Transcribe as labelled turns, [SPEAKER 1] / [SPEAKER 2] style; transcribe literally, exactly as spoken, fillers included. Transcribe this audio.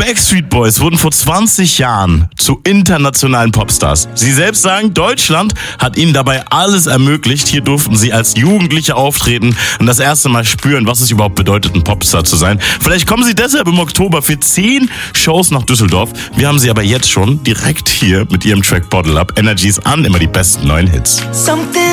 [SPEAKER 1] Backstreet Boys wurden vor zwanzig Jahren zu internationalen Popstars. Sie selbst sagen, Deutschland hat ihnen dabei alles ermöglicht. Hier durften sie als Jugendliche auftreten und das erste Mal spüren, was es überhaupt bedeutet, ein Popstar zu sein. Vielleicht kommen sie deshalb im Oktober für zehn Shows nach Düsseldorf. Wir haben sie aber jetzt schon direkt hier mit ihrem Track Bottle Up. Energy is an, immer die besten neuen Hits.
[SPEAKER 2] Something